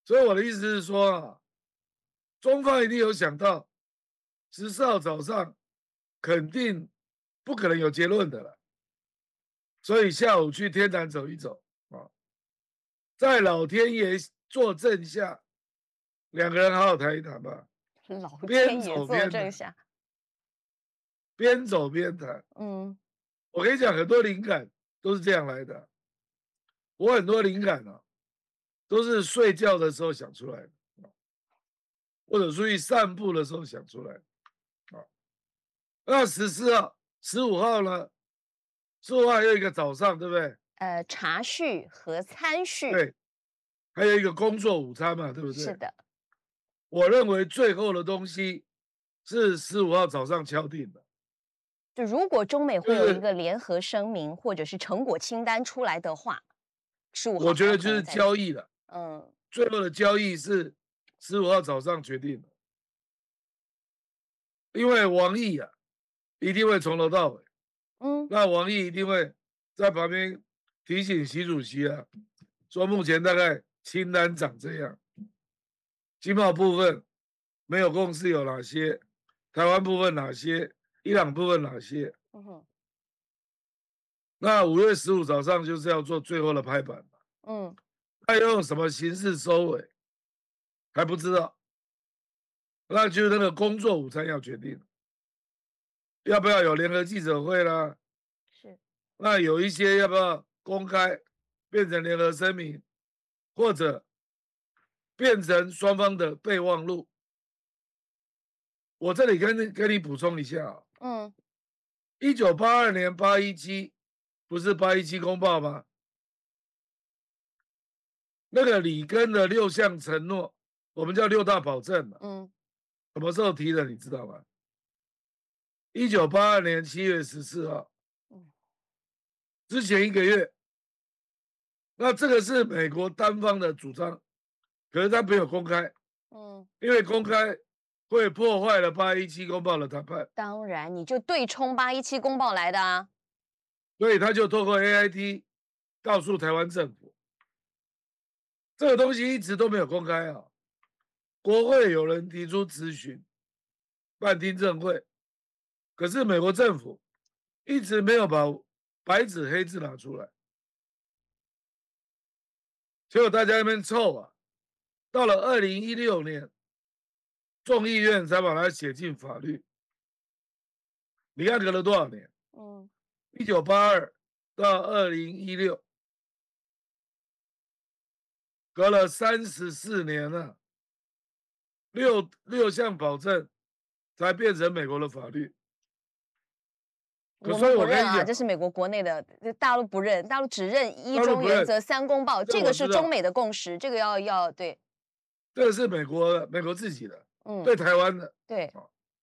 所以我的意思是说啊，中方一定有想到14号早上肯定不可能有结论的了，所以下午去天坛走一走啊，在老天爷坐镇下，两个人好好谈一谈吧。 老边天爷坐走边谈， 镇下， 边走边谈。 嗯， 我跟你讲，很多灵感都是这样来的。我很多灵感啊，都是睡觉的时候想出来的，或者出去散步的时候想出来的。啊，那14号、15号呢？15号还有一个早上，对不对？ 茶叙和餐叙， 对，还有一个工作午餐嘛，对不对？ 是的， 我认为最后的东西是15号早上敲定的， 就如果中美会有一就是个联合声明或者是成果清单出来的话15号才有我觉得就是可能再谈。 交易了。 嗯， 最后的交易是15号早上决定的，因为王毅啊一定会从头到尾， 嗯， 那王毅一定会在旁边提醒习主席啊，说目前大概清单长这样，经贸部分没有共识有哪些，台湾部分哪些，伊朗部分哪些。 嗯哼， 那5月15早上就是要做最后的拍板嘛， 嗯， 那要用什么形式收尾还不知道，那就是那个工作午餐要决定，要不要有联合记者会啦？ 是， 那有一些要不要公开变成联合声明，或者变成双方的备忘录？我这里跟你补充一下啊嗯， ，1982年817不是817公报吗？那个里根的6项承诺，我们叫6大保证嘛， 嗯， 什么时候提的？你知道吗？1982年7月14号， 嗯， 之前1个月。那这个是美国单方的主张，可是他没有公开， 嗯， 因为公开会破坏了817公报的谈判， 当然你就对冲817公报来的啊， 所以他就透过 AIT 告诉台湾政府，这个东西一直都没有公开啊。国会有人提出咨询，办听证会，可是美国政府一直没有把白纸黑字拿出来，结果大家那边凑啊，到了2016年，众议院才把它写进法律。你看隔了多少年？ 嗯， 1982到2016，隔了34年了，六项保证才变成美国的法律。 我所以们不认啊， 我跟你讲， 这是美国国内的，大陆不认，大陆只认一大陆不认， 中原则三公报， 这这个我知道， 是中美的共识，这个要对， 这个是美国的，美国自己的， 嗯， 对台湾的。 对，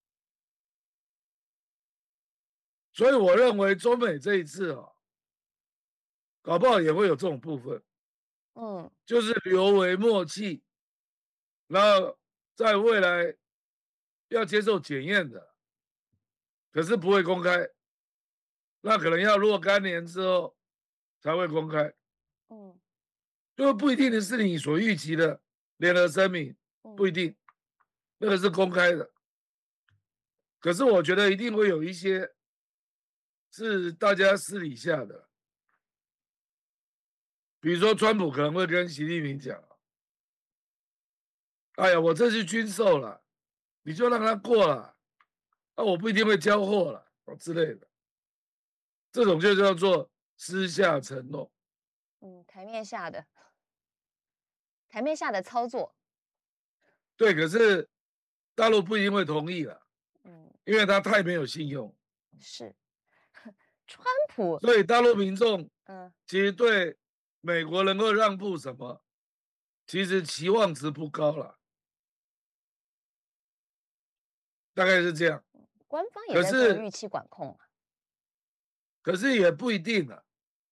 所以我认为中美这一次啊，搞不好也会有这种部分， 嗯， 就是留为默契，然后在未来要接受检验的，可是不会公开，那可能要若干年之后才会公开。 嗯， 就不一定是你所预期的联合声明，不嗯， 一定，那个是公开的。可是我觉得一定会有一些是大家私底下的，比如说川普可能会跟习近平讲：“哎呀，我这次军售了，你就让他过了，啊，我不一定会交货了，之类的。”这种就叫做私下承诺。 嗯，台面下的操作， 对，可是大陆不一定会同意了， 嗯， 因为他太没有信用。 是，川普， 所以大陆民众嗯， 其实对美国能够让步什么，其实期望值不高了，大概是这样。 官方也在做可是， 预期管控啊， 可是也不一定啊，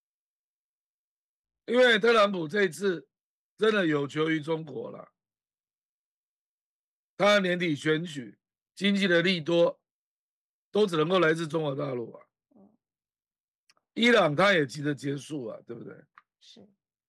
因为特朗普这一次真的有求于中国了，他年底选举经济的利多都只能够来自中国大陆啊， 嗯， 伊朗他也急着结束啊，对不对？ 是。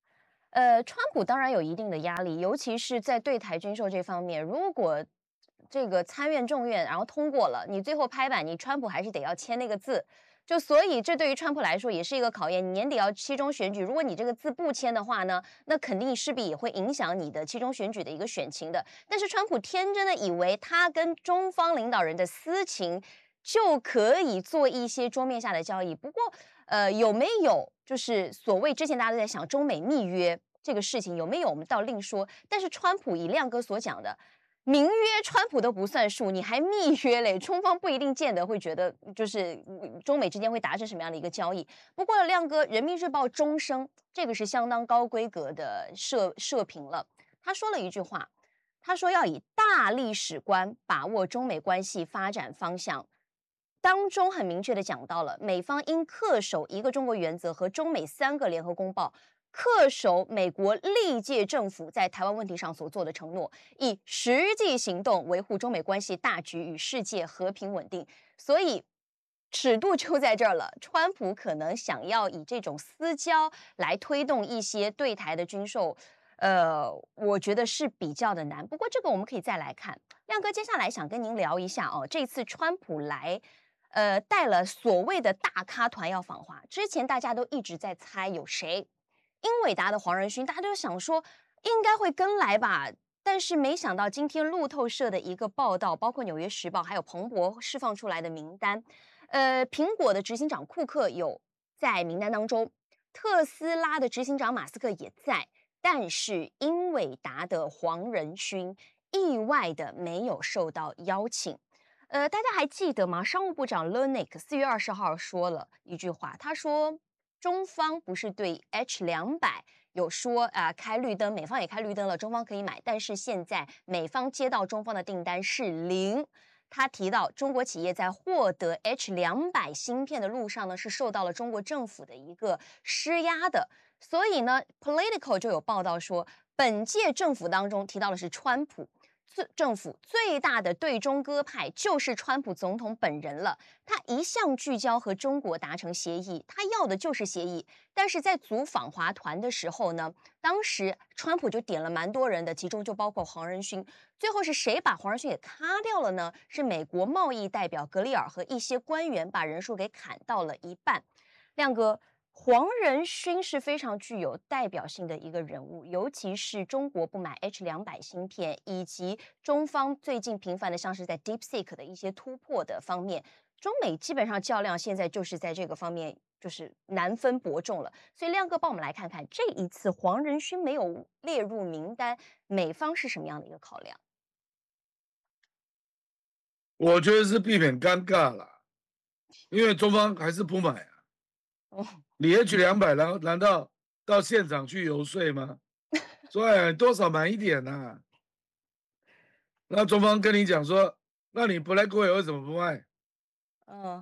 川普当然有一定的压力，尤其是在对台军售这方面，如果这个参院众院然后通过了，你最后拍板，你川普还是得要签那个字。就所以这对于川普来说也是一个考验，你年底要期中选举，如果你这个字不签的话呢，那肯定势必也会影响你的期中选举的一个选情的。但是川普天真的以为他跟中方领导人的私情就可以做一些桌面下的交易。不过，有没有就是所谓之前大家都在想中美密约这个事情有没有，我们倒另说。但是川普以亮哥所讲的，明约川普都不算数，你还密约嘞？中方不一定见得会觉得，就是中美之间会达成什么样的一个交易。不过亮哥，《人民日报》终生这个是相当高规格的社评了，他说了一句话，他说要以大历史观把握中美关系发展方向。当中很明确的讲到了，美方应恪守一个中国原则和中美3个联合公报，恪守美国历届政府在台湾问题上所做的承诺，以实际行动维护中美关系大局与世界和平稳定。所以尺度就在这儿了，川普可能想要以这种私交来推动一些对台的军售，我觉得是比较的难。不过这个我们可以再来看，亮哥接下来想跟您聊一下哦，这次川普来。带了所谓的大咖团要访华，之前大家都一直在猜有谁，英伟达的黄仁勋，大家都想说应该会跟来吧，但是没想到今天路透社的一个报道，包括《纽约时报》还有彭博释放出来的名单，苹果的执行长库克有在名单当中，特斯拉的执行长马斯克也在，但是英伟达的黄仁勋意外的没有受到邀请。大家还记得吗？商务部长 Lernick 4月20号说了一句话，他说中方不是对 H200有说开绿灯，美方也开绿灯了，中方可以买，但是现在美方接到中方的订单是0。他提到中国企业在获得 H200芯片的路上呢，是受到了中国政府的一个施压的。所以呢 ，Political 就有报道说，本届政府当中提到的是川普。政府最大的对中鸽派就是川普总统本人了。他一向聚焦和中国达成协议，他要的就是协议。但是在组访华团的时候呢，当时川普就点了蛮多人的，其中就包括黄仁勋。最后是谁把黄仁勋给卡掉了呢？是美国贸易代表格里尔和一些官员把人数给砍到了一半。亮哥，黄仁勋是非常具有代表性的一个人物，尤其是中国不买 H200芯片，以及中方最近频繁的像是在 DeepSeek 的一些突破的方面，中美基本上较量，现在就是在这个方面就是难分伯仲了。所以亮哥帮我们来看看，这一次黄仁勋没有列入名单，美方是什么样的一个考量？ 我觉得是避免尴尬啦，因为中方还是不买啊。 哦， 你 H200，难道到现场去游说吗？说哎，多少买一点呐？那中方跟你讲说，那你 Blackwell 为什么不卖？ 嗯，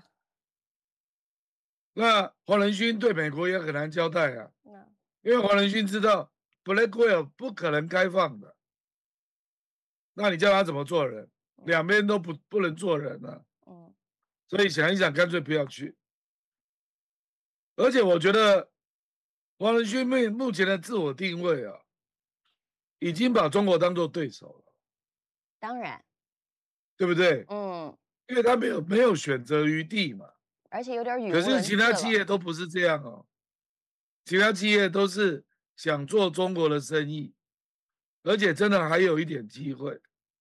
那黄仁勋对美国也很难交代啊， 那因为黄仁勋知道 Blackwell 不可能开放的，那你叫他怎么做人？两边都不能做人啊， 嗯所以想一想，干脆不要去。而且我觉得黄仁勋目前的自我定位啊，已经把中国当做对手了， 当然， 对不对？ 嗯， 因为他没有选择余地嘛。 而且有点语可无伦次是其他企了。 业都不是这样哦，其他企业都是想做中国的生意，而且真的还有一点机会，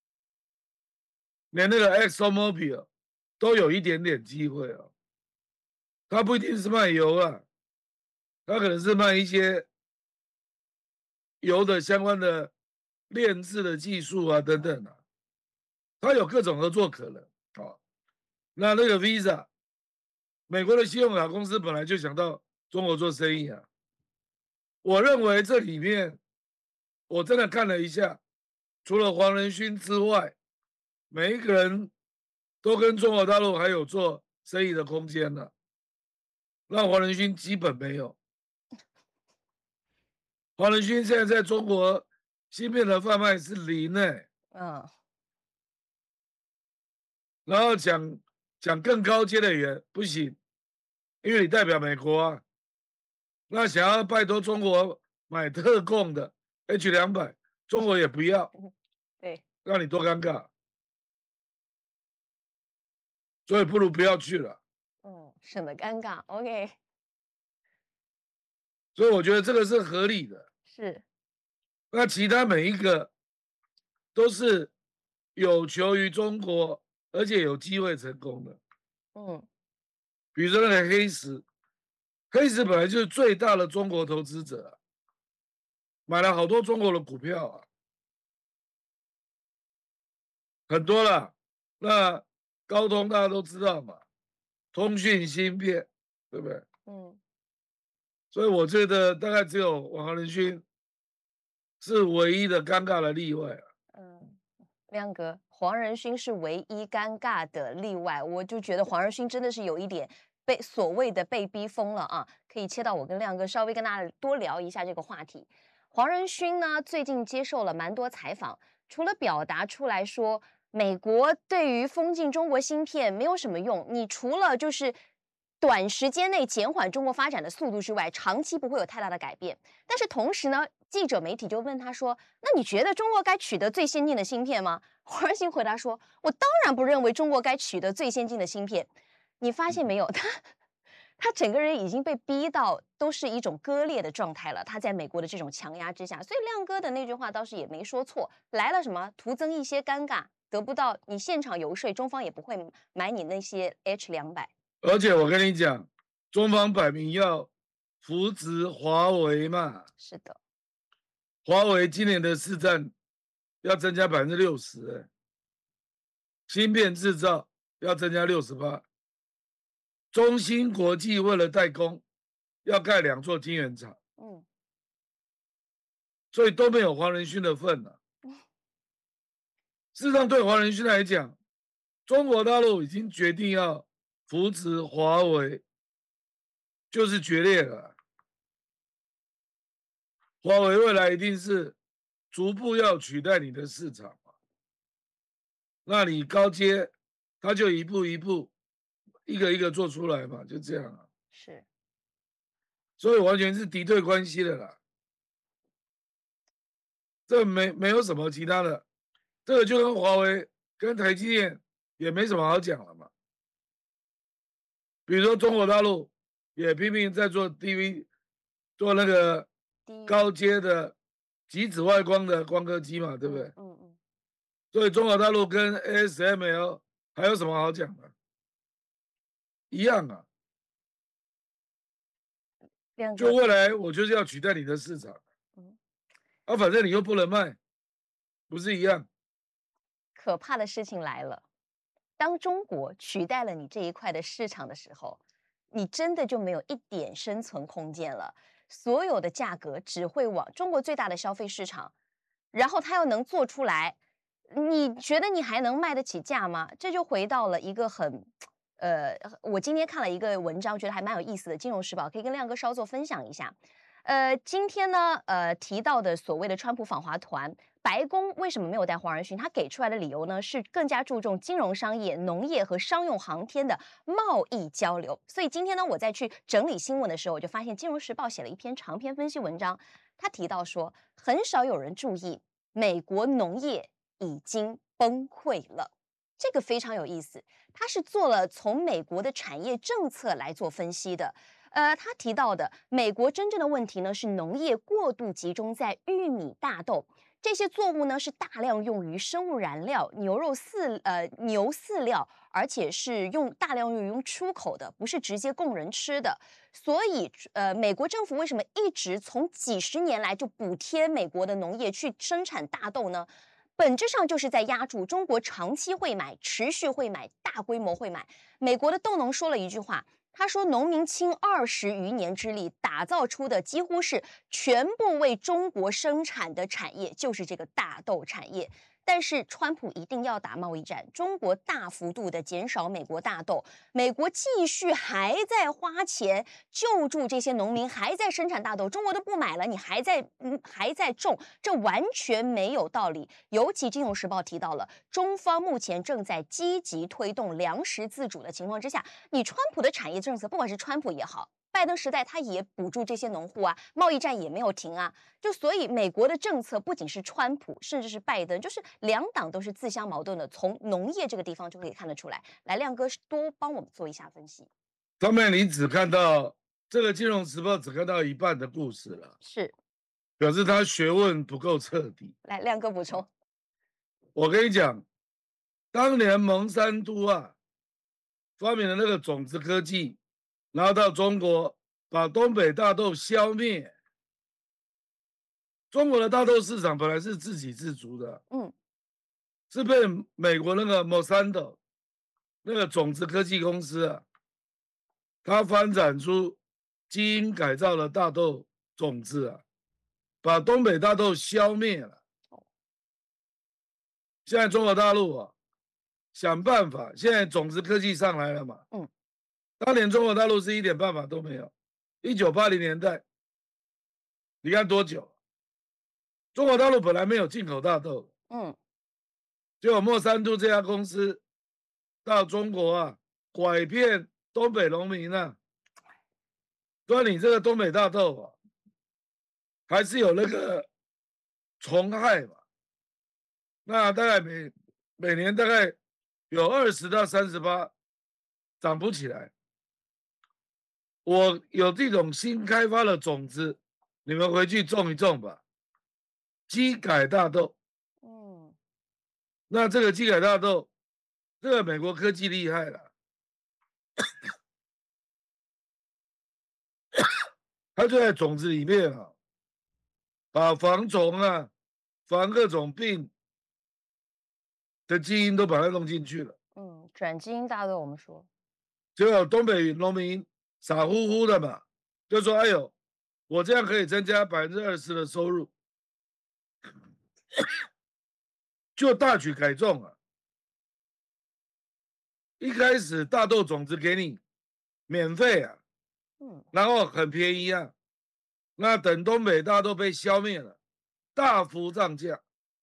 连那个 ExxonMobil 都有一点点机会哦。他不一定是卖油啊，他可能是卖一些油的相关的炼制的技术啊等等啊，他有各种合作可能啊。那个 Visa，美国的信用卡公司本来就想到中国做生意啊。我认为这里面我真的看了一下，除了黄仁勋之外，每一个人都跟中国大陆还有做生意的空间呢。那黄仁勋基本没有。黄仁勋现在在中国芯片的贩卖是0呢， 嗯， 然后讲更高阶的人不行，因为你代表美国啊。那想要拜托中国买特供的 H200，中国也不要， 对， 让你多尴尬。所以不如不要去了。 省得尴尬。OK， 所以我觉得这个是合理的。 是， 那其他每一个都是有求于中国，而且有机会成功的。 嗯比如说那个黑石，黑石本来就是最大的中国投资者啊，买了好多中国的股票啊，很多了。那高通大家都知道嘛，通讯芯片，对不对？ 嗯， 所以我觉得大概只有王仁勋是唯一的尴尬的例外啊。 亮哥，黄仁勋是唯一尴尬的例外，我就觉得黄仁勋真的是有一点被所谓的被逼疯了啊！可以切到我跟亮哥稍微跟大家多聊一下这个话题。黄仁勋呢，最近接受了蛮多采访，除了表达出来说美国对于封禁中国芯片没有什么用，你除了就是短时间内减缓中国发展的速度之外，长期不会有太大的改变。但是同时呢，记者媒体就问他说：“那你觉得中国该取得最先进的芯片吗？”黄仁勋回答说：“我当然不认为中国该取得最先进的芯片。”你发现没有，他整个人已经被逼到都是一种割裂的状态了。他在美国的这种强压之下，所以亮哥的那句话倒是也没说错。来了什么，徒增一些尴尬，得不到你现场游说，中方也不会买你那些 H200。 而且我跟你讲，中方摆明要扶植华为嘛， 是的， 华为今年的市占要增加60%，芯片制造要增加68%。中芯国际为了代工，要盖2座晶圆厂，所以都没有黄仁勋的份了。事实上，对黄仁勋来讲，中国大陆已经决定要扶持华为，就是决裂了。华为未来一定是逐步要取代你的市场嘛，那你高阶，他就一步一步，一个一个做出来嘛，就这样啊。 是， 所以完全是敌对关系的啦，这没有什么其他的，这个就跟华为跟台积电也没什么好讲了嘛。比如说中国大陆也拼命在做 DV， 做那个高阶的极紫外光的光刻机嘛，对不对？所以中国大陆跟 ASML 还有什么好讲的？一样啊。就未来我就是要取代你的市场，反正你又不能卖，不是一样？ 可怕的事情来了，当中国取代了你这一块的市场的时候，你真的就没有一点生存空间了。所有的价格只会往中国最大的消费市场，然后它要能做出来，你觉得你还能卖得起价吗？这就回到了一个我今天看了一个文章，觉得还蛮有意思的，《金融时报》可以跟亮哥稍作分享一下。今天呢，提到的所谓的川普访华团，白宫为什么没有带黄仁勋？他给出来的理由呢，是更加注重金融商业、农业和商用航天的贸易交流。所以今天呢，我在去整理新闻的时候，我就发现《金融时报》写了一篇长篇分析文章，他提到说，很少有人注意美国农业已经崩溃了。这个非常有意思，他是做了从美国的产业政策来做分析的。他提到的美国真正的问题呢，是农业过度集中在玉米、大豆这些作物呢，是大量用于生物燃料、牛饲料，而且是大量用于出口的，不是直接供人吃的。所以，美国政府为什么一直从几十年来就补贴美国的农业去生产大豆呢？本质上就是在压住中国长期会买、持续会买、大规模会买。美国的豆农说了一句话，他说：“农民倾20余年之力打造出的几乎是全部为中国生产的产业，就是这个大豆产业。”但是川普一定要打贸易战，中国大幅度的减少美国大豆，美国继续还在花钱救助这些农民，还在生产大豆，中国都不买了，你还在种，这完全没有道理。尤其《金融时报》提到了，中方目前正在积极推动粮食自主的情况之下，你川普的产业政策，不管是川普也好， 拜登时代他也补助这些农户啊，贸易战也没有停啊。就所以美国的政策不仅是川普，甚至是拜登，就是两党都是自相矛盾的。从农业这个地方就可以看得出来。来，亮哥多帮我们做一下分析。 上面你只看到这个《金融时报》只看到一半的故事了， 是， 表示他学问不够彻底。 来，亮哥补充。 我跟你讲，当年蒙山都啊发明了那个种子科技，然后到中国把东北大豆消灭。中国的大豆市场本来是自给自足的，是被美国那个 Monsanto 那个种子科技公司啊，它发展出基因改造的大豆种子啊，把东北大豆消灭了。现在中国大陆啊，想办法，现在种子科技上来了嘛，当年中国大陆是一点办法都没有。1980年代，你看多久？中国大陆本来没有进口大豆，结果莫山都这家公司到中国啊，拐骗东北农民啊，说你这个东北大豆啊，还是有那个虫害嘛，那大概每年大概有20到38%长不起来。我有这种新开发的种子，你们回去种一种吧。基改大豆，那这个基改大豆，这个美国科技厉害了，它就在种子里面啊，把防虫啊、防各种病的基因都把它弄进去了。 转基因大豆我们说， 结果东北农民傻乎乎的嘛，就说：“哎呦，我这样可以增加20%的收入。”就大举改种啊！一开始大豆种子给你免费啊，然后很便宜啊。那等东北大豆被消灭了，大幅涨价。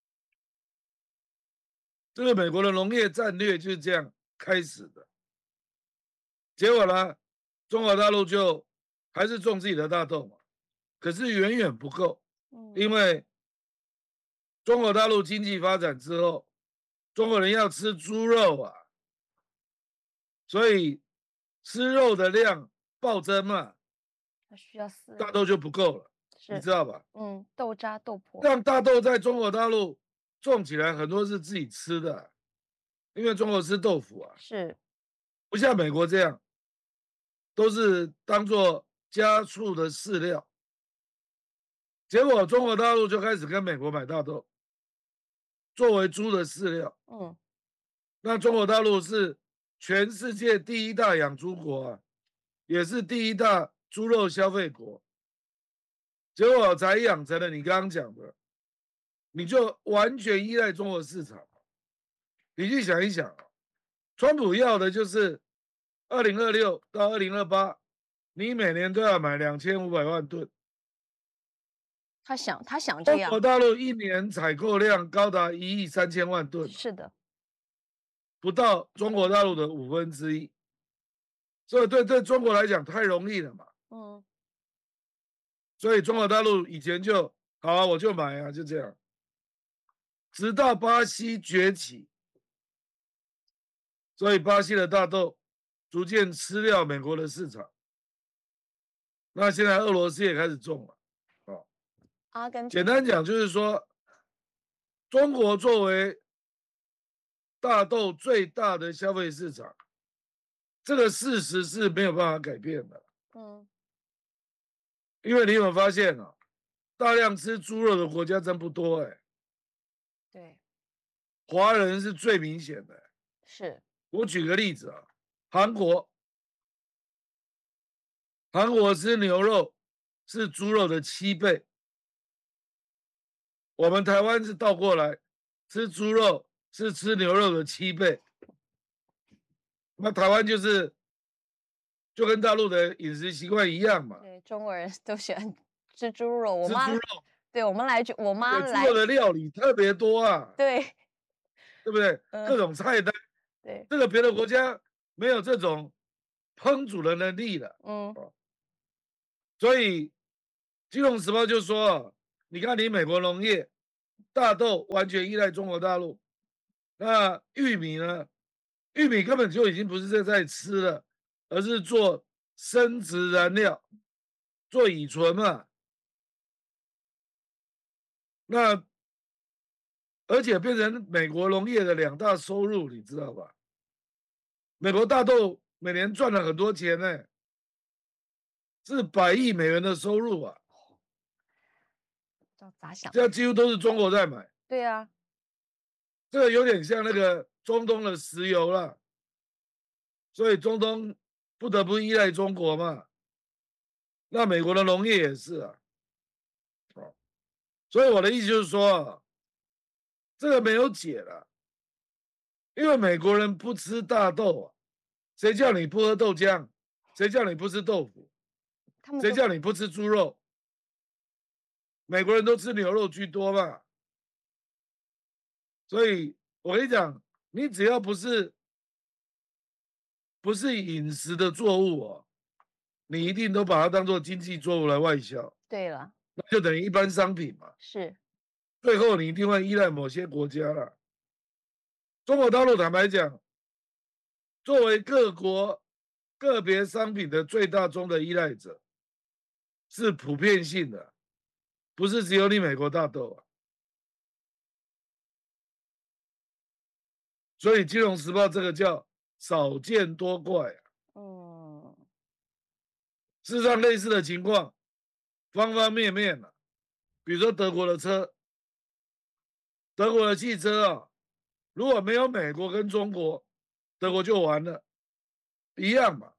这个美国的农业战略就是这样开始的。结果呢，中国大陆就还是种自己的大豆嘛，可是远远不够，因为中国大陆经济发展之后，中国人要吃猪肉啊，所以吃肉的量暴增嘛， 它需要大豆就不够了，你知道吧？ 豆渣、豆粕。 让大豆在中国大陆种起来，很多是自己吃的，因为中国吃豆腐啊， 是不像美国这样，都是当做家畜的饲料。结果中国大陆就开始跟美国买大豆，作为猪的饲料。那中国大陆是全世界第一大养猪国啊，也是第一大猪肉消费国。结果才养成了你刚刚讲的，你就完全依赖中国市场。你去想一想，川普要的就是2026到2028，你每年都要买2500万吨。 他想这样。 中国大陆一年采购量高达1亿3000万吨， 是的， 不到中国大陆的1/5。所以对中国来讲太容易了嘛。所以中国大陆以前就好啊，我就买啊，就这样。直到巴西崛起，所以巴西的大豆逐渐吃掉美国的市场。那现在俄罗斯也开始种了。 阿根廷。 简单讲就是说，中国作为大豆最大的消费市场，这个事实是没有办法改变的。因为你有没有发现啊，大量吃猪肉的国家真不多哎。 对， 华人是最明显的。 是。 我举个例子啊，韩国吃牛肉是猪肉的7倍，我们台湾是倒过来，吃猪肉是吃牛肉的7倍。那台湾就跟大陆的饮食习惯一样嘛。 对，中国人都喜欢吃猪肉。 吃猪肉。 对，我妈来。猪肉的料理特别多啊。 对不对？各种菜单。 对， 这个别的国家没有这种烹煮的能力的。 所以《金融时报》就说，你看你美国农业大豆完全依赖中国大陆，那玉米呢？玉米根本就已经不是在吃了，而是做生殖燃料，做乙醇嘛。那而且变成美国农业的2大收入，你知道吧？美国大豆每年赚了很多钱呢，是100亿美元的收入啊， 这咋想？ 这几乎都是中国在买。 对啊， 这个有点像那个中东的石油了，所以中东不得不依赖中国嘛。那美国的农业也是啊，所以我的意思就是说，这个没有解了，因为美国人不吃大豆啊，谁叫你不喝豆浆？谁叫你不吃豆腐？谁叫你不吃猪肉？美国人都吃牛肉居多嘛，所以我跟你讲，你只要不是饮食的作物哦，你一定都把它当做经济作物来外销， 对了， 那就等于一般商品嘛。 是， 最后你一定会依赖某些国家了。中国大陆坦白讲，作为各国个别商品的最大宗的依赖者，是普遍性的，不是只有你美国大豆啊。所以《金融时报》这个叫少见多怪啊。事实上，类似的情况方方面面啊，比如说德国的车，德国的汽车啊，如果没有美国跟中国，德国就完了，一样嘛。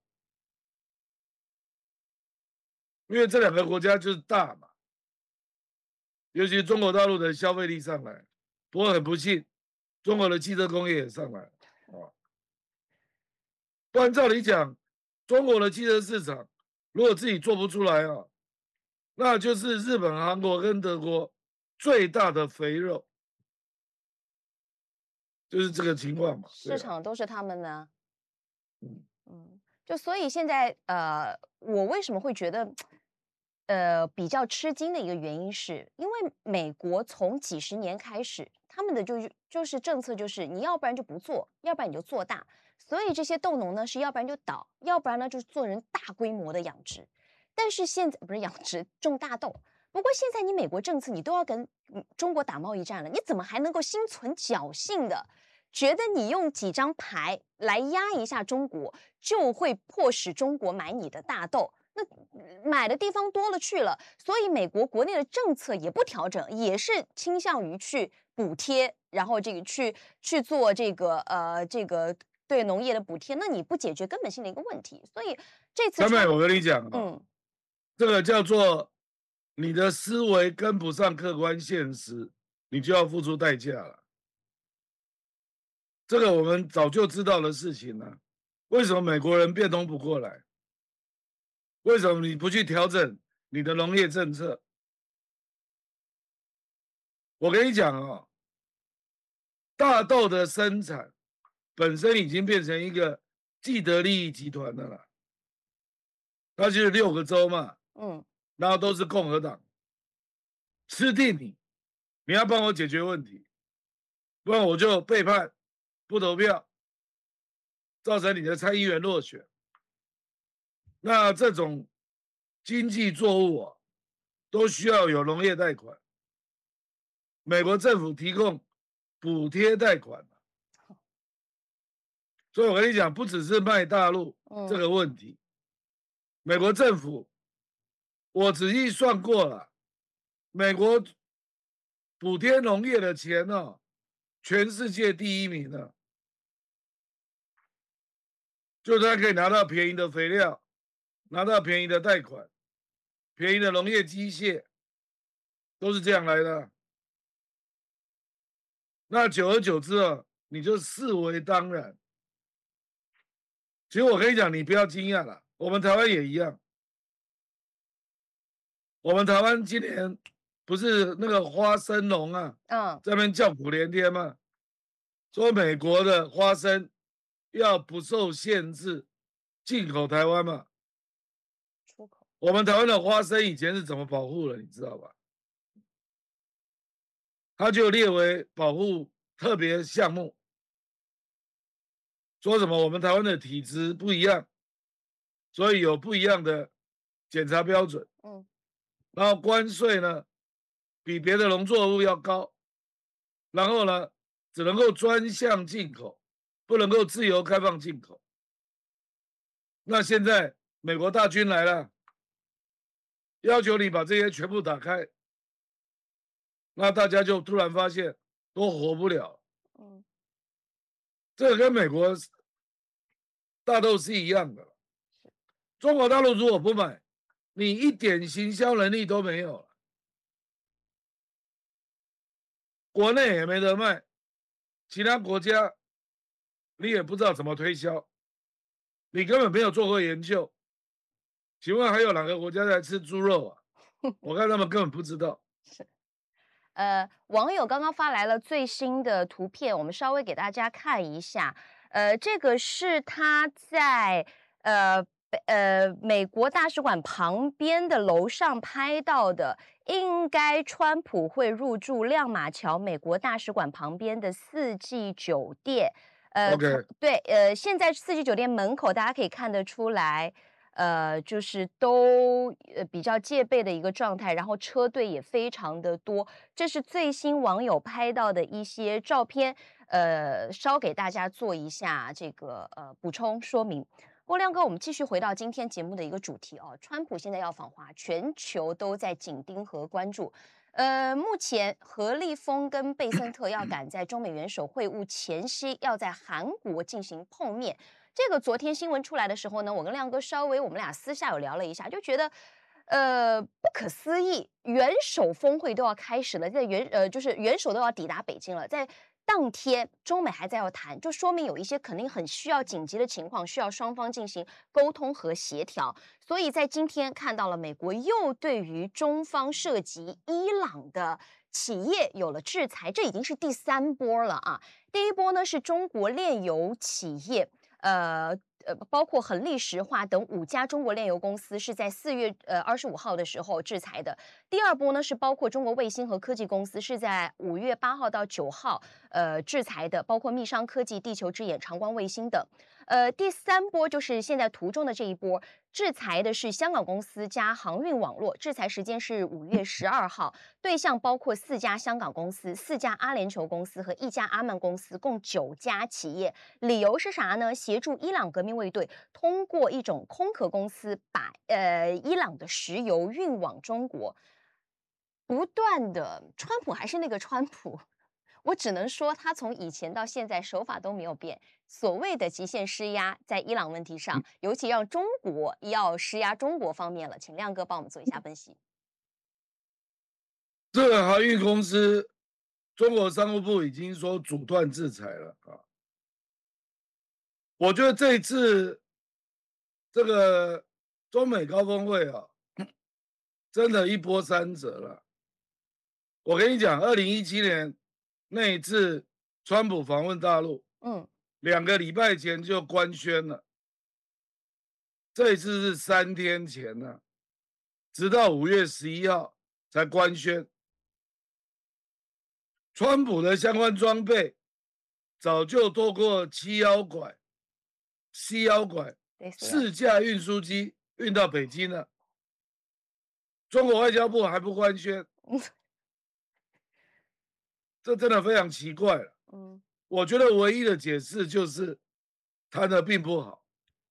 因为这2个国家就是大嘛，尤其中国大陆的消费力上来，不过很不幸，中国的汽车工业也上来了啊。不然照理讲，中国的汽车市场如果自己做不出来啊，那就是日本、韩国跟德国最大的肥肉，就是这个情况嘛。 市场都是他们的。 嗯， 就所以现在我为什么会觉得比较吃惊的一个原因是，因为美国从几十年开始，他们的就是政策就是你要不然就不做，要不然你就做大。所以这些豆农呢是要不然就倒，要不然呢就是做人大规模的养殖。但是现在不是养殖种大豆，不过现在你美国政策你都要跟中国打贸易战了，你怎么还能够心存侥幸的觉得你用几张牌来压一下中国，就会迫使中国买你的大豆？那买的地方多了去了，所以美国国内的政策也不调整，也是倾向于去补贴，然后这个去做这个对农业的补贴。那你不解决根本性的一个问题，所以这次我跟你讲啊，这个叫做你的思维跟不上客观现实，你就要付出代价了。这个我们早就知道的事情了，为什么美国人变通不过来？为什么你不去调整你的农业政策？我跟你讲啊，大豆的生产本身已经变成一个既得利益集团的了，那就是6个州嘛，然后都是共和党，吃定你，你要帮我解决问题，不然我就背叛，不投票，造成你的参议员落选。那这种经济作物啊，都需要有农业贷款，美国政府提供补贴贷款，所以我跟你讲，不只是卖大陆这个问题，美国政府我仔细算过了，美国补贴农业的钱呢，全世界第1名呢，就是他可以拿到便宜的肥料，拿到便宜的贷款，便宜的农业机械，都是这样来的。那久而久之啊，你就视为当然。其实我跟你讲，你不要惊讶了，我们台湾也一样。我们台湾今年不是那个花生农啊，在那边叫苦连天嘛，说美国的花生要不受限制进口台湾嘛， 我们台湾的花生以前是怎么保护的，你知道吧？它就列为保护特别项目，说什么我们台湾的体质不一样，所以有不一样的检查标准。然后关税呢比别的农作物要高，然后呢只能够专项进口，不能够自由开放进口。那现在美国大军来了，要求你把这些全部打开，那大家就突然发现都活不了。这个跟美国大豆是一样的。中国大陆如果不买，你一点行销能力都没有了，国内也没得卖，其他国家你也不知道怎么推销，你根本没有做过研究。请问还有哪个国家在吃猪肉啊？我看他们根本不知道。 网友刚刚发来了最新的图片，我们稍微给大家看一下。这个是他在美国大使馆旁边的楼上拍到的，应该川普会入住亮马桥美国大使馆旁边的四季酒店。 OK， 对，现在四季酒店门口大家可以看得出来。就是都比较戒备的一个状态，然后车队也非常的多，这是最新网友拍到的一些照片，稍给大家做一下这个补充说明。亮哥，我们继续回到今天节目的一个主题哦，川普现在要访华，全球都在紧盯和关注。目前何立峰跟贝森特要赶在中美元首会晤前夕，要在韩国进行碰面。这个昨天新闻出来的时候呢，我跟亮哥稍微我们俩私下有聊了一下，就觉得不可思议，元首峰会都要开始了，就是元首都要抵达北京了，在当天中美还在要谈，就说明有一些肯定很需要紧急的情况，需要双方进行沟通和协调。所以在今天看到了美国又对于中方涉及伊朗的企业有了制裁，这已经是第3波了啊。第一波呢是中国炼油企业。包括恒力石化等5家中国炼油公司是在4月25号的时候制裁的。第二波呢是包括中国卫星和科技公司是在5月8号到9号制裁的，包括密商科技、地球之眼、长光卫星等。第3波就是现在图中的这一波，制裁的是香港公司加航运网络，制裁时间是5月12号，对象包括4家香港公司、4家阿联酋公司和1家阿曼公司，共9家企业。理由是啥呢？协助伊朗革命卫队通过一种空壳公司把伊朗的石油运往中国。不断的，川普还是那个川普。我只能说，他从以前到现在手法都没有变。所谓的极限施压，在伊朗问题上，尤其让中国要施压中国方面了，请亮哥帮我们做一下分析。 这个航运公司，中国商务部已经说阻断制裁了啊。我觉得这一次这个中美高峰会啊，真的一波三折了。我跟你讲，2017年那一次川普访问大陆，2个礼拜前就官宣了，这一次是3天前呢，直到5月11号才官宣。川普的相关装备早就透过西腰拐4架运输机运到北京了，中国外交部还不官宣。这真的非常奇怪了。我觉得唯一的解释就是谈的并不好，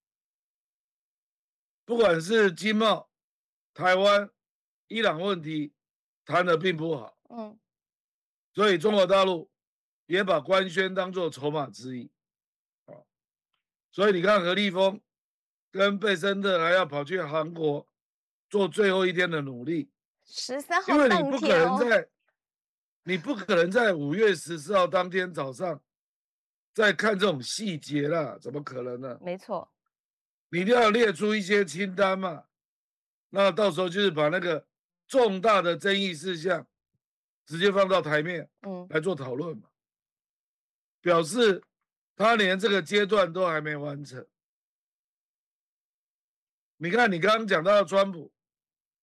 不管是经贸、台湾、伊朗问题谈的并不好。所以中国大陆也把官宣当作筹码之一。所以你看何立峰跟贝森特还要跑去韩国做最后一天的努力 ，13号因为当天哦。 你不可能在5月14号当天早上再看这种细节啦，怎么可能呢？ 没错， 你一定要列出一些清单嘛，那到时候就是把那个重大的争议事项直接放到台面来做讨论嘛，表示他连这个阶段都还没完成。你看你刚刚讲到川普，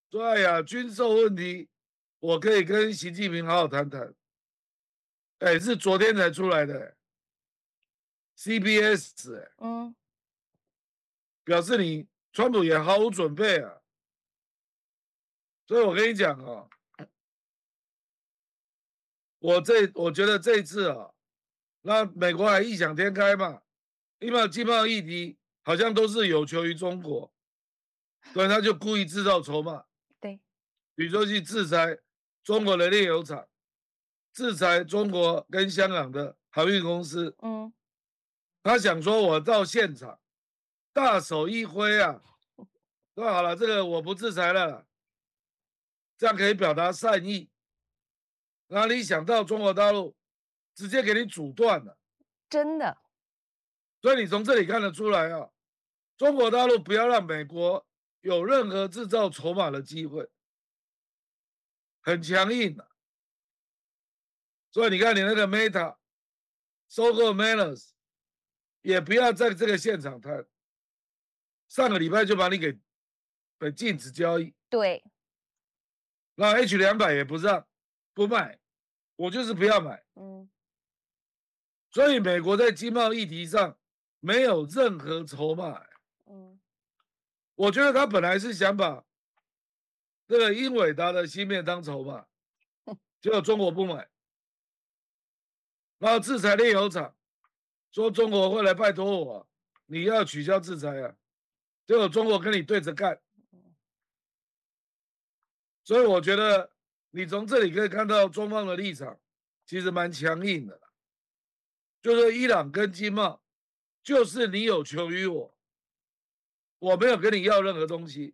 说哎呀，军售问题，我可以跟习近平好好谈谈。哎，是昨天才出来的CBS， 嗯， 表示你川普也毫无准备啊。所以我跟你讲啊，我觉得这一次啊，那美国还异想天开嘛，因为经贸议题好像都是有求于中国，所以他就故意制造筹码， 对， 比如说去制裁中国的炼油厂，制裁中国跟香港的航运公司。 嗯， 他想说，我到现场大手一挥啊，说好了，这个我不制裁了，这样可以表达善意。然后你想到中国大陆直接给你阻断了， 真的， 所以你从这里看得出来啊，中国大陆不要让美国有任何制造筹码的机会，很强硬的。所以你看，你那个 Meta 收购 Meta 也不要在这个现场谈，上个礼拜就把你给禁止交易， 对， 那 H200也不让不卖，我就是不要买。 嗯， 所以美国在经贸议题上没有任何筹码。 嗯， 我觉得他本来是想把这个英伟达的芯片当筹码，结果中国不买，然后制裁炼油厂，说中国会来拜托我，你要取消制裁啊，结果中国跟你对着干。所以我觉得你从这里可以看到中方的立场其实蛮强硬的，就是伊朗跟经贸就是你有求于我，我没有跟你要任何东西，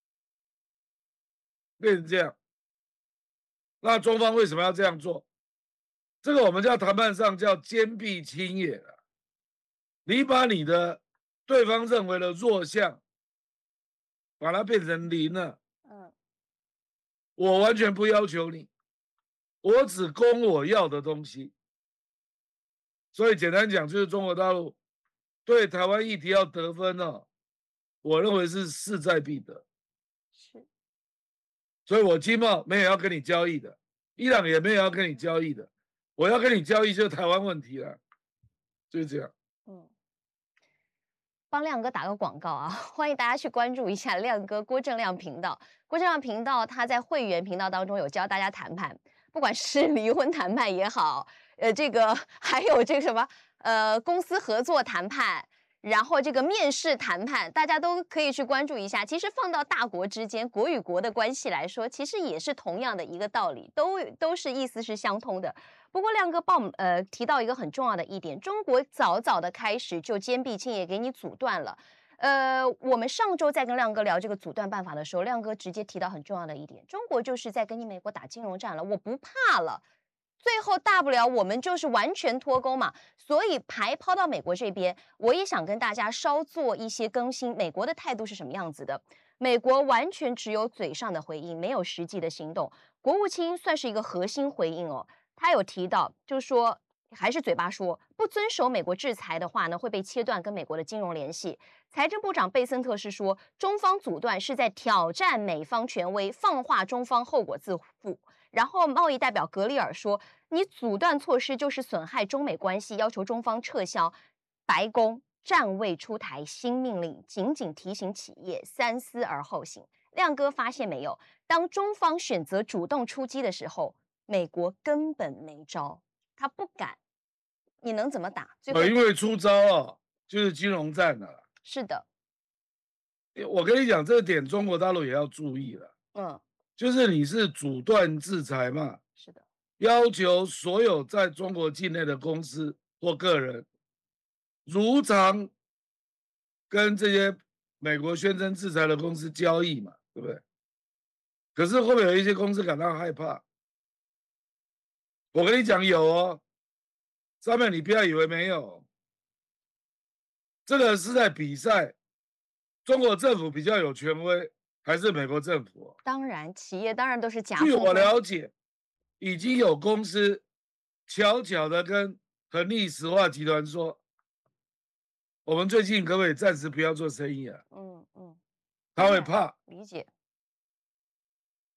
变成这样。那中方为什么要这样做？这个我们叫谈判上叫坚壁清野了。你把你的对方认为的弱项，把它变成零了。 嗯， 我完全不要求你，我只供我要的东西。所以简单讲，就是中国大陆对台湾议题要得分呢，我认为是势在必得。 是， 所以我经贸没有要跟你交易的，伊朗也没有要跟你交易的，我要跟你交易就是台湾问题了，就是这样。 嗯。帮亮哥打个广告啊，欢迎大家去关注一下亮哥郭正亮频道。郭正亮频道他在会员频道当中有教大家谈判，不管是离婚谈判也好，这个还有这个什么公司合作谈判，然后这个面试谈判，大家都可以去关注一下。其实放到大国之间，国与国的关系来说，其实也是同样的一个道理，都是意思是相通的。不过亮哥提到一个很重要的一点，中国早早的开始就坚壁清野给你阻断了。我们上周在跟亮哥聊这个阻断办法的时候，亮哥直接提到很重要的一点，中国就是在跟你美国打金融战了，我不怕了。最后大不了我们就是完全脱钩嘛，所以牌抛到美国这边，我也想跟大家稍做一些更新。美国的态度是什么样子的？美国完全只有嘴上的回应，没有实际的行动。国务卿算是一个核心回应哦，他有提到，就是说还是嘴巴说，不遵守美国制裁的话呢，会被切断跟美国的金融联系。财政部长贝森特是说，中方阻断是在挑战美方权威，放话中方后果自负。然后贸易代表格里尔说，你阻断措施就是损害中美关系，要求中方撤销。白宫暂未出台新命令，仅仅提醒企业三思而后行。亮哥发现没有，当中方选择主动出击的时候，美国根本没招，他不敢，你能怎么打？最后因为出招啊，就是金融战了。 是的， 我跟你讲，这点中国大陆也要注意了。 嗯， 就是你是阻断制裁嘛， 是的， 要求所有在中国境内的公司或个人，如常跟这些美国宣称制裁的公司交易嘛，对不对？可是会不会有一些公司感到害怕？我跟你讲有哦，上面你不要以为没有，这个是在比赛，中国政府比较有权威，还是美国政府？ 当然企业当然都是夹据我缝中， 了解，已经有公司悄悄的跟恒力石化集团说，我们最近可不可以暂时不要做生意啊？ 嗯嗯， 他会怕， 理解，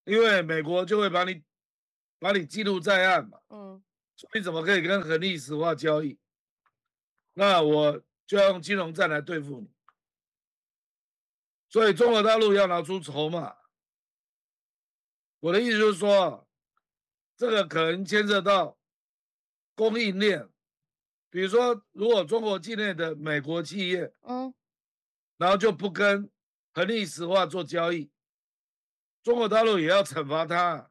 因为美国就会把你记录在案嘛， 嗯所以怎么可以跟恒力石化交易？那我就要用金融战来对付你。所以中国大陆要拿出筹码。我的意思就是说，这个可能牵涉到供应链，比如说，如果中国境内的美国企业， 嗯， 然后就不跟恒力石化做交易，中国大陆也要惩罚他，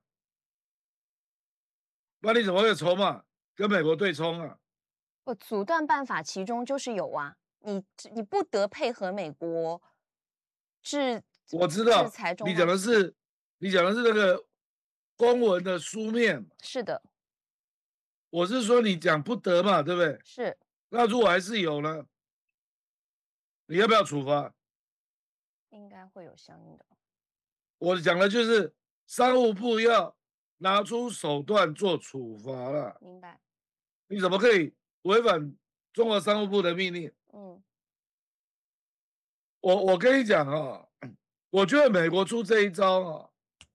那你怎么会有筹码跟美国对冲啊？ 阻断办法其中就是有啊，你不得配合美国制制我知道裁中方。 你讲的是那个公文的书面嘛， 是的， 我是说你讲不得嘛，对不对？ 是那如果还是有呢，你要不要处罚？ 应该会有相应的。 我讲的就是商务部要拿出手段做处罚了。 明白。 你怎么可以违反中国商务部的命令？ 嗯我跟你讲啊，我觉得美国出这一招啊，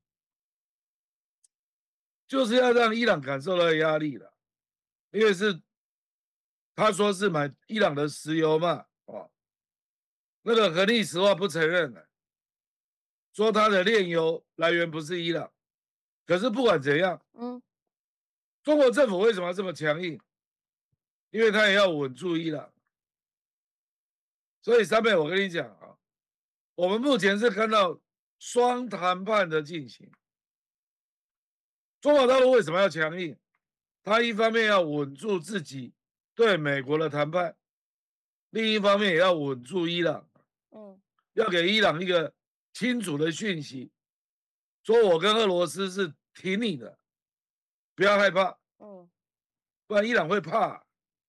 就是要让伊朗感受到压力了，因为是他说是买伊朗的石油嘛，哦，那个恒力石化不承认了，说它的炼油来源不是伊朗。可是不管怎样， 嗯， 中国政府为什么要这么强硬？因为他也要稳住伊朗。所以三妹，我跟你讲啊，我们目前是看到双谈判的进行。中国大陆为什么要强硬？他一方面要稳住自己对美国的谈判，另一方面也要稳住伊朗， 嗯要给伊朗一个清楚的讯息，说我跟俄罗斯是挺你的，不要害怕， 嗯， 不然伊朗会怕，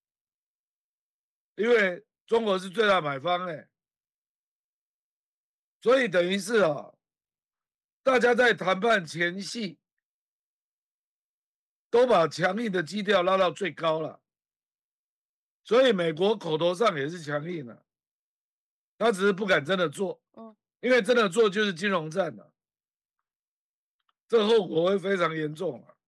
因为中国是最大买方所以等于是啊，大家在谈判前夕都把强硬的基调拉到最高了，所以美国口头上也是强硬的，他只是不敢真的做， 嗯， 因为真的做就是金融战了，这个后果会非常严重啊。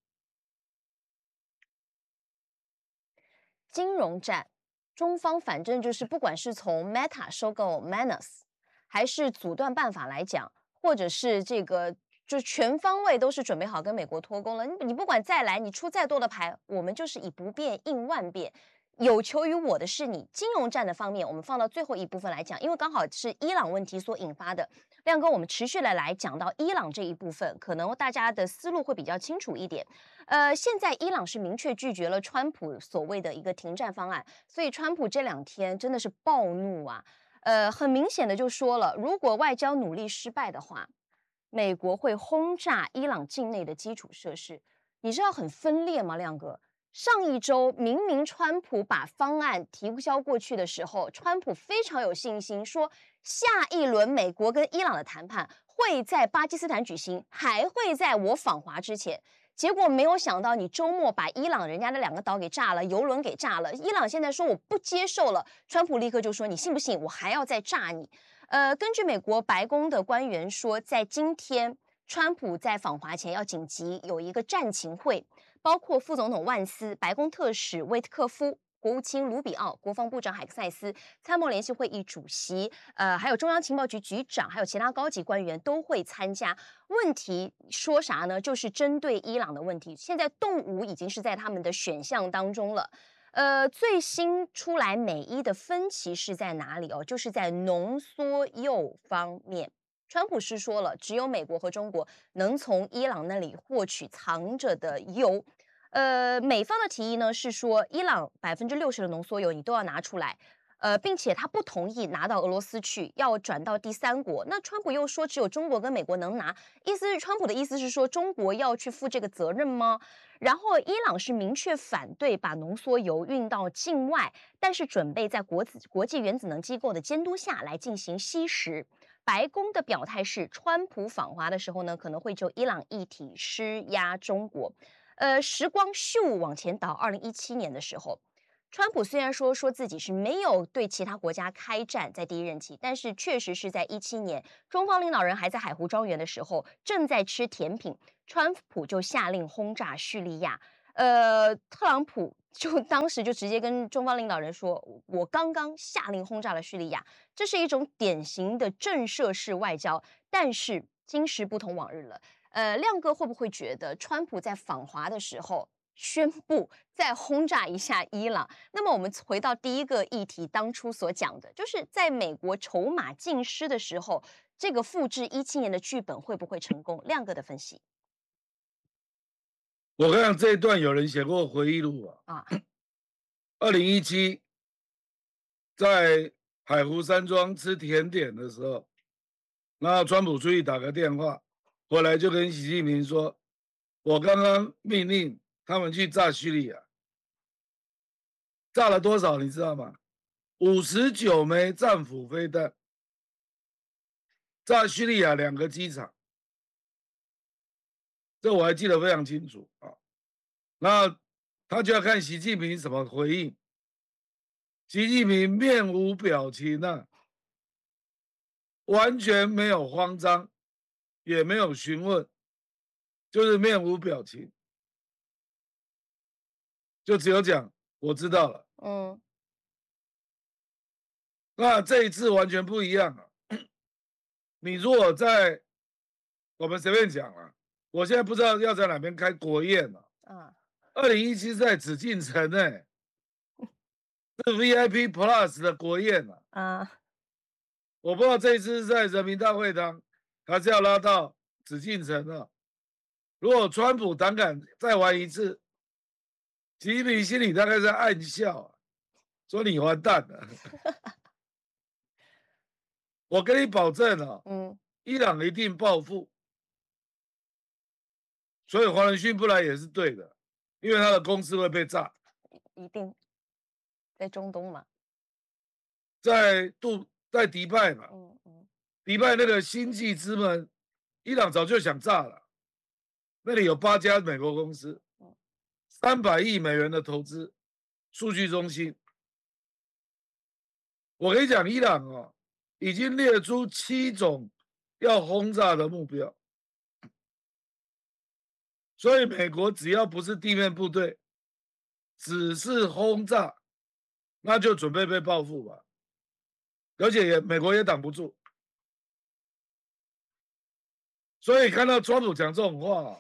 金融战，中方反正就是不管是从 Meta 收购 Manus，还是阻断办法来讲，或者是这个。就全方位都是准备好跟美国脱钩了。你不管再来，你出再多的牌，我们就是以不变应万变。有求于我的是你。金融战的方面，我们放到最后一部分来讲，因为刚好是伊朗问题所引发的。亮哥，我们持续的来讲到伊朗这一部分，可能大家的思路会比较清楚一点。现在伊朗是明确拒绝了川普所谓的一个停战方案，所以川普这两天真的是暴怒啊。很明显的就说了，如果外交努力失败的话，美国会轰炸伊朗境内的基础设施。你知道很分裂吗，亮哥？上一周明明川普把方案提交过去的时候，川普非常有信心说，下一轮美国跟伊朗的谈判会在巴基斯坦举行，还会在我访华之前。结果没有想到，你周末把伊朗人家的2个岛给炸了，油轮给炸了。伊朗现在说我不接受了，川普立刻就说你信不信，我还要再炸你。根据美国白宫的官员说，在今天，川普在访华前要紧急有一个战情会，包括副总统万斯、白宫特使威特克夫、国务卿卢比奥、国防部长海克塞斯、参谋联席会议主席，还有中央情报局局长，还有其他高级官员都会参加。问题说啥呢？就是针对伊朗的问题，现在动武已经是在他们的选项当中了。最新出来美伊的分歧是在哪里哦？就是在浓缩铀方面。川普是说了，只有美国和中国能从伊朗那里获取藏着的铀。美方的提议呢是说，伊朗60%的浓缩铀你都要拿出来。并且他不同意拿到俄罗斯去，要转到第三国。那川普又说只有中国跟美国能拿，川普的意思是说中国要去负这个责任吗？然后伊朗是明确反对把浓缩铀运到境外，但是准备在国际原子能机构的监督下来进行吸食。白宫的表态是，川普访华的时候呢，可能会就伊朗议题施压中国。时光咻往前倒，2017年的时候。 川普虽然说自己是没有对其他国家开战，在第一任期，但是确实是在2017年，中方领导人还在海湖庄园的时候，正在吃甜品，川普就下令轰炸叙利亚。特朗普就当时就直接跟中方领导人说：“我刚刚下令轰炸了叙利亚。”这是一种典型的震慑式外交。但是今时不同往日了。亮哥会不会觉得川普在访华的时候宣布再轰炸一下伊朗？那么我们回到第一个议题，当初所讲的，就是在美国筹码尽失的时候，这个复制2017年的剧本会不会成功？亮哥的分析我看讲这一段有人写过回忆录啊。2017在海湖山庄吃甜点的时候，然后川普出去打个电话，回来就跟习近平说：“我刚刚命令他们去炸叙利亚，炸了多少你知道吗？59枚战斧飞弹，炸叙利亚2个机场，这我还记得非常清楚啊。那他就要看习近平怎么回应。习近平面无表情啊，完全没有慌张，也没有询问，就是面无表情，就只有讲我知道了。那这一次完全不一样啊！你如果在我们随便讲啊，我现在不知道要在哪边开国宴了。2017在紫禁城是 VIP Plus 的国宴我不知道这一次是在人民大会堂，还是要拉到紫禁城啊？如果川普胆敢再玩一次，习近平心里大概在暗笑说你完蛋了。我跟你保证伊朗一定报复。所以黄仁勋不来也是对的，因为他的公司会被炸。 一定在中东嘛， 在迪拜嘛，迪拜那个星际之门，伊朗早就想炸了。那里有8家美国公司，300亿美元的投资，数据中心。我跟你讲，伊朗已经列出7种要轰炸的目标。所以美国只要不是地面部队，只是轰炸，那就准备被报复吧。而且美国也挡不住。所以看到川普讲这种话，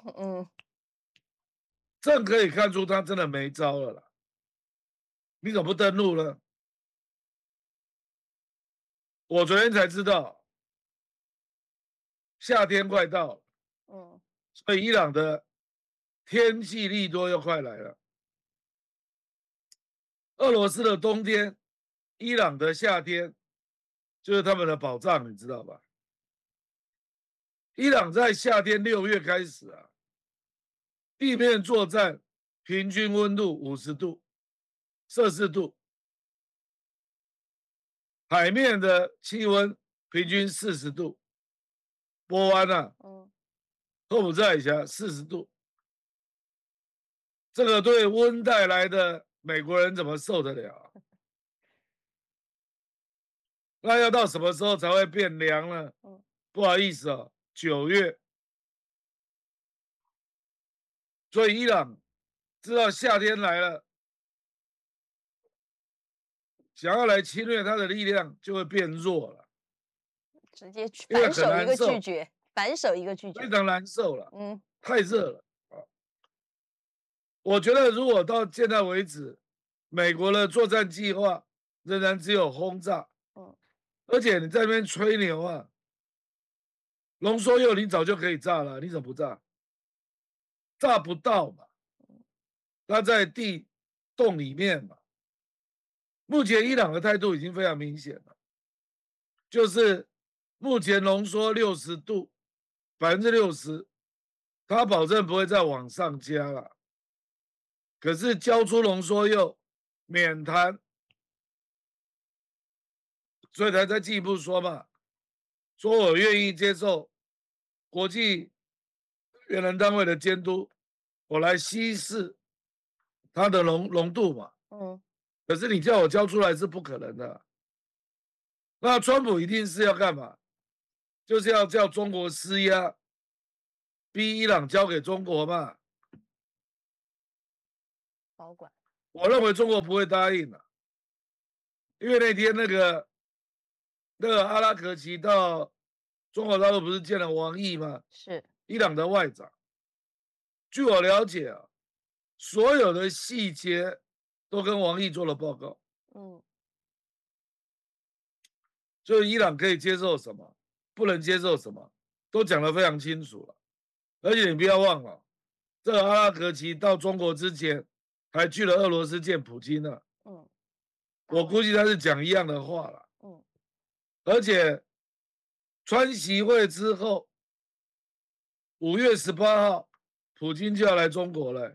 正可以看出他真的没招了啦。你怎么不登陆呢？我昨天才知道，夏天快到了，所以伊朗的天气利多又快来了。俄罗斯的冬天，伊朗的夏天，就是他们的保障，你知道吧？伊朗在夏天6月开始地面作战平均温度50度摄氏度，海面的气温平均40度，波湾柬埔寨以下40度。这个对温带来的美国人怎么受得了？那要到什么时候才会变凉呢？不好意思9月。所以伊朗知道夏天来了，想要来侵略他的力量就会变弱了， 直接反手一个拒绝，反手一个拒绝， 非常难受了。太热了我觉得如果到现在为止，美国的作战计划仍然只有轰炸，而且你在那边吹牛浓缩铀你早就可以炸了，你怎么不炸？炸不到嘛，它在地洞里面嘛。目前伊朗的态度已经非常明显了，就是目前浓缩60度，60%，他保证不会再往上加了。可是交出浓缩铀免谈，所以才再进一步说嘛，说我愿意接受国际原能单位的监督，我来稀释它的浓度嘛。 可是你叫我交出来是不可能的。那川普一定是要干嘛？就是要叫中国施压，逼伊朗交给中国嘛。 保管。 我认为中国不会答应的，因为那天那个阿拉格齐到中国大陆不是见了王毅吗？ 是伊朗的外长。据我了解啊，所有的细节都跟王毅做了报告。就是伊朗可以接受什么，不能接受什么，都讲得非常清楚了。而且你不要忘了，这个阿拉格齐到中国之前，还去了俄罗斯见普京呢。我估计他是讲一样的话了。而且川习会之后，5月18号，普京就要来中国了。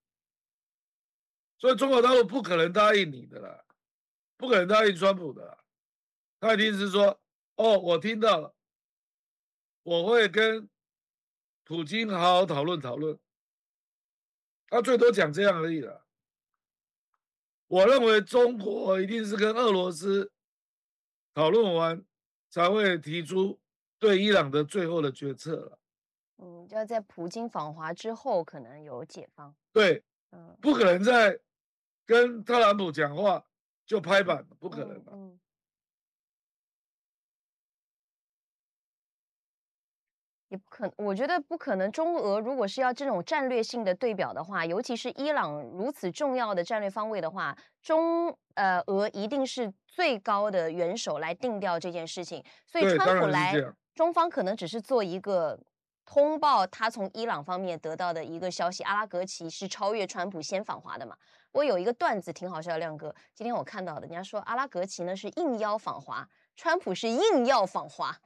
所以中国大陆不可能答应你的啦，不可能答应川普的啦。他一定是说，哦，我听到了，我会跟普京好好讨论讨论。他最多讲这样而已了。我认为中国一定是跟俄罗斯讨论完，才会提出对伊朗的最后的决策了。 就要在普京访华之后可能有解放。 对，不可能在跟特朗普讲话就拍板，不可能的。 也不可能，我觉得不可能。中俄如果是要这种战略性的对表的话，尤其是伊朗如此重要的战略方位的话，俄一定是最高的元首来定调这件事情。所以川普来，中方可能只是做一个通报，他从伊朗方面得到的一个消息。阿拉格齐是超越川普先访华的嘛？我有一个段子挺好笑，亮哥，今天我看到的，人家说阿拉格齐呢是应邀访华，川普是硬要访华。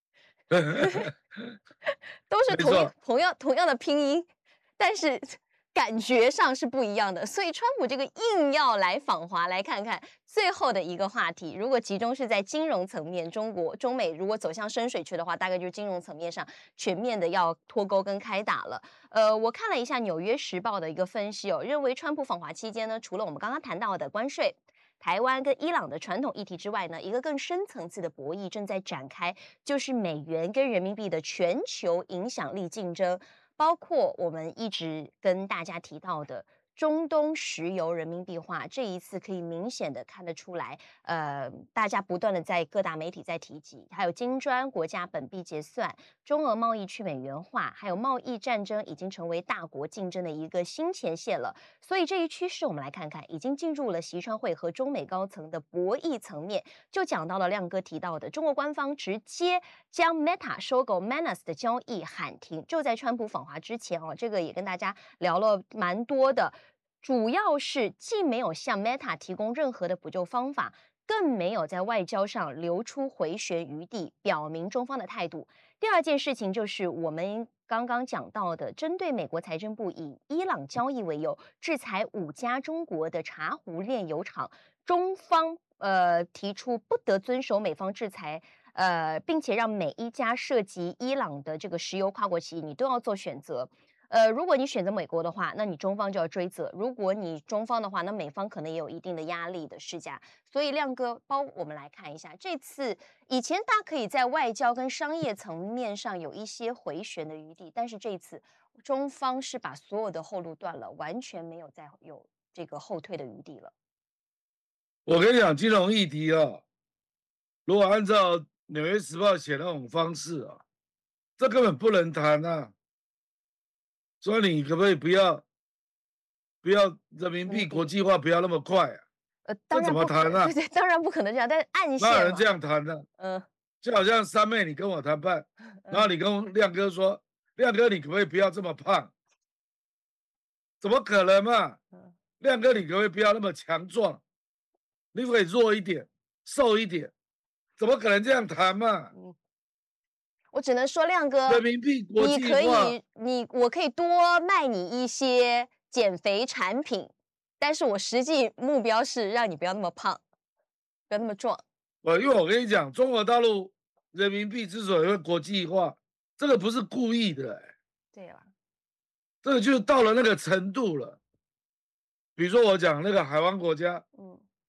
都是同样的拼音，但是感觉上是不一样的。所以川普这个硬要来访华，来看看最后的一个话题。如果集中是在金融层面，中美如果走向深水区的话，大概就是金融层面上全面的要脱钩跟开打了。我看了一下《纽约时报》的一个分析哦，认为川普访华期间呢，除了我们刚刚谈到的关税、台湾跟伊朗的传统议题之外呢，一个更深层次的博弈正在展开，就是美元跟人民币的全球影响力竞争，包括我们一直跟大家提到的中东石油人民币化，这一次可以明显的看得出来，大家不断的在各大媒体在提及，还有金砖国家本币结算、中俄贸易去美元化，还有贸易战争已经成为大国竞争的一个新前线了。所以这一趋势我们来看看，已经进入了习川会和中美高层的博弈层面，就讲到了亮哥提到的，中国官方直接将 Meta 收购 Manas 的交易喊停，就在川普访华之前哦，这个也跟大家聊了蛮多的。主要是既没有向 Meta 提供任何的补救方法，更没有在外交上留出回旋余地，表明中方的态度。第二件事情就是我们刚刚讲到的，针对美国财政部以伊朗交易为由制裁5家中国的茶壶炼油厂，中方提出不得遵守美方制裁。并且让每一家涉及伊朗的这个石油跨国企业，你都要做选择。如果你选择美国的话，那你中方就要追责；如果你中方的话，那美方可能也有一定的压力的施加。所以亮哥，我们来看一下，这次以前大家可以在外交跟商业层面上有一些回旋的余地，但是这一次中方是把所有的后路断了，完全没有再有这个后退的余地了。 我跟你讲，金融议题啊，如果按照《纽约时报》写那种方式啊，这根本不能谈啊。所以你可不可以不要人民币国际化不要那么快啊？ 当然怎么谈啊？ 对，当然不可能这样，但是暗线哪有人这样谈的？就好像三妹你跟我谈判，然后你跟亮哥说，亮哥你可不可以不要这么胖？怎么可能嘛？亮哥你可不可以不要那么强壮？你可以弱一点，瘦一点，怎么可能这样谈嘛？ 我只能说，亮哥， 人民币国际化， 我可以多卖你一些减肥产品，但是我实际目标是让你不要那么胖，不要那么壮。 因为我跟你讲，中国大陆人民币之所以会国际化，这个不是故意的。 对了， 这个就到了那个程度了。比如说我讲那个海湾国家，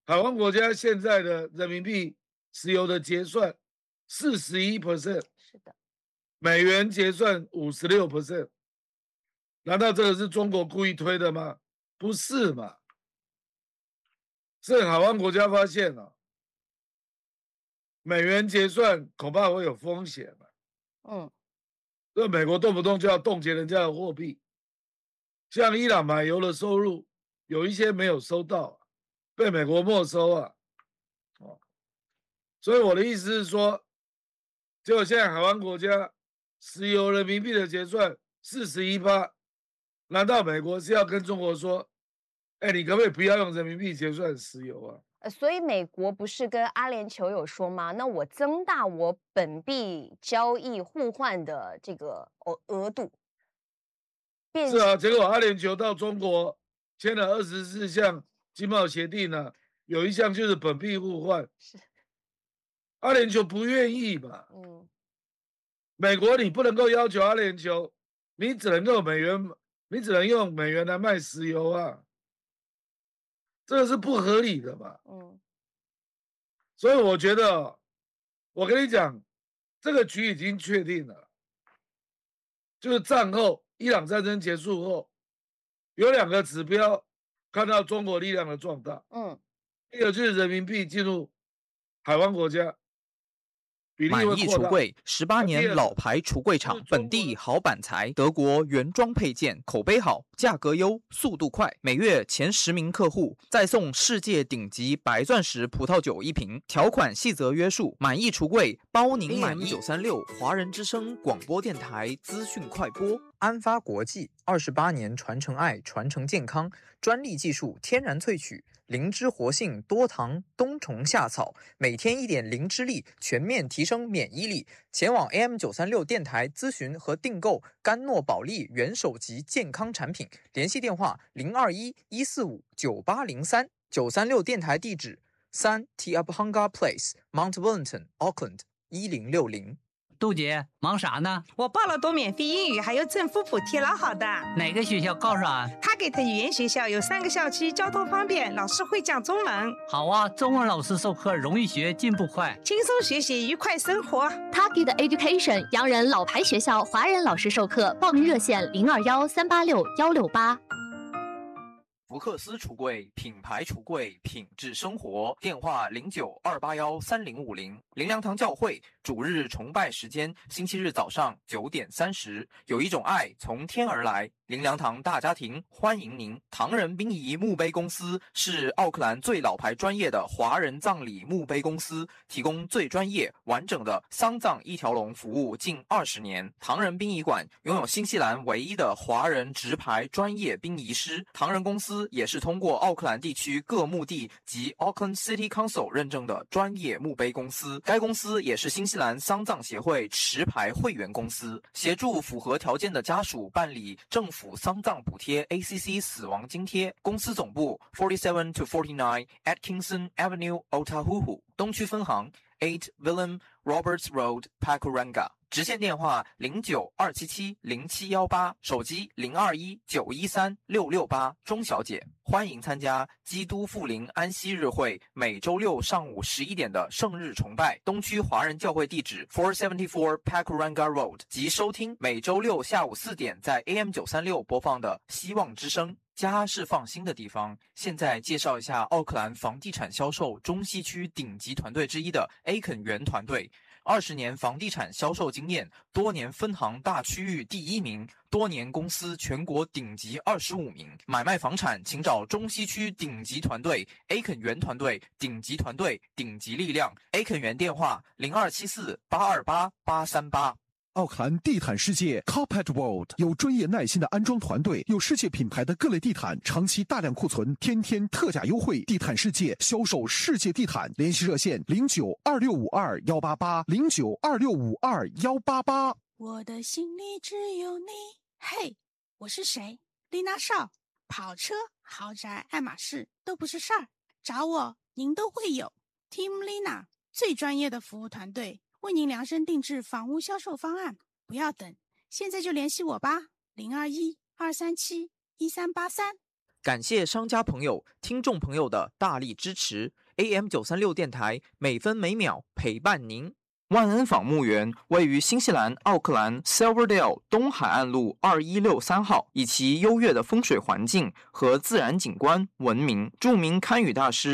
海湾国家现在的人民币石油的结算41%， 是的， 美元结算56%，难道这个是中国故意推的吗？不是嘛？是海湾国家发现了，美元结算恐怕会有风险嘛。这美国动不动就要冻结人家的货币，像伊朗买油的收入有一些没有收到，被美国没收啊。所以我的意思是说，结果现在海湾国家石油人民币的结算41%，难道美国是要跟中国说，哎，你可不可以不要用人民币结算石油啊？ 所以美国不是跟阿联酋有说吗？那我增大我本币交易互换的这个额度。 是啊，结果阿联酋到中国签了24项经贸协定呢，有一项就是本币互换。 是， 阿联酋不愿意嘛。美国你不能够要求阿联酋，你只能用美元来卖石油啊，这个是不合理的嘛。所以我觉得，我跟你讲，这个局已经确定了，就是战后伊朗战争结束后，有2个指标看到中国力量的壮大。一个就是人民币进入海湾国家。 满意橱柜，18年老牌橱柜厂，本地好板材，德国原装配件，口碑好，价格优，速度快，每月前10名客户再送世界顶级白钻石葡萄酒1瓶，条款细则约束。满意橱柜包您满意。936华人之声广播电台资讯快播。安发国际28年传承爱，传承健康，专利技术，天然萃取。灵芝活性多糖冬虫夏草，每天1点灵芝力，全面提升免疫力。前往 AM936 电台咨询和订购甘诺宝利元首级健康产品，联系电话021-145-9803。936电台地址3 Tiabhanga Place Mount Wellington Auckland 1060。 杜姐忙啥呢？ 我报了多免费英语，还有政府补贴，老好的。 哪个学校告诉啊？ 他给的语言学校有3个校区，交通方便，老师会讲中文。 好啊，中文老师授课容易学，进步快， 轻松学习，愉快生活。 Taki 的 Education 洋人老牌学校，华人老师授课，报名热线021-386-168。 福克斯橱柜，品牌橱柜，品质生活。电话09-281-3050。灵粮堂教会主日崇拜时间，星期日早上9点30。有一种爱从天而来，灵粮堂大家庭欢迎您。唐人殡仪墓碑公司是奥克兰最老牌专业的华人葬礼墓碑公司，提供最专业完整的丧葬一条龙服务近20年。唐人殡仪馆拥有新西兰唯一的华人直牌专业殡仪师。唐人公司也是通过奥克兰地区各墓地及 Auckland City Council 认证的专业墓碑公司。该公司也是新西兰丧葬协会持牌会员公司，协助符合条件的家属办理政府丧葬补贴 ACC 死亡津贴。公司总部47 to 49 Atkinson Avenue Otahuhu， 东区分行8 Willem Roberts Road Pakuranga， 直线电话09-277-0718，手机021-913-668。钟小姐，欢迎参加基督复临安息日会每周六上午11点的圣日崇拜，东区华人教会地址474 Pakuranga Road， 及收听每周六下午4点在 AM936 播放的希望之声。家是放心的地方。现在介绍一下奥克兰房地产销售中西区顶级团队之一的 A 肯园团队，20年房地产销售经验，多年分行大区域第1名，多年公司全国顶级25名。买卖房产请找中西区顶级团队 A 肯园团队，顶级团队，顶级力量。A 肯园电话0274-828-838。 奥克兰地毯世界 Carpet World 有专业耐心的安装团队，有世界品牌的各类地毯，长期大量库存，天天特价优惠。地毯世界销售世界地毯，联系热线09-2652-188，09-2652-188。 我的心里只有你。嘿，我是谁？丽娜少。跑车、豪宅、爱马仕都不是事儿，找我您都会有。Team Lina 最专业的服务团队，为您量身定制房屋销售方案，不要等，现在就联系我吧，021-237-1383。 感谢商家朋友、听众朋友的大力支持。AM936电台每分每秒陪伴您。万恩坊墓园位于新西兰奥克兰 Silverdale 东海岸路2163号，以其优越的风水环境和自然景观闻名。著名堪舆大师